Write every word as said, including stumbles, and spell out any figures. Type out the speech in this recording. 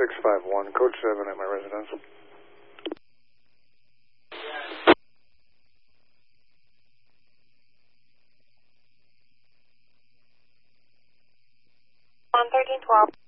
six five one, code seven at my residence. one thirteen twelve.